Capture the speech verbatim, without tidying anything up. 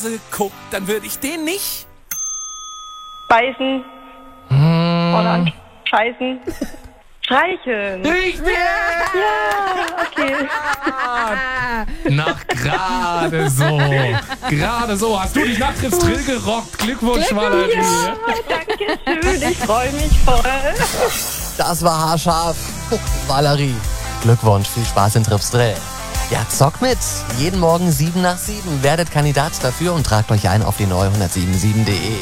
guckt, dann würde ich den nicht Beißen. Hm. Oder scheißen. Streicheln. Richtig! Ja, okay. Nach gerade so. Gerade so. Hast du dich nach Trips Drill gerockt? Glückwunsch, Valerie. Ja, danke schön. Ich freue mich voll. Das war haarscharf. Valerie, Glückwunsch, viel Spaß in Trips Drill. Ja, zockt mit. Jeden Morgen sieben nach sieben. Werdet Kandidat dafür und tragt euch ein auf die neue hundertsieben punkt sieben punkt de.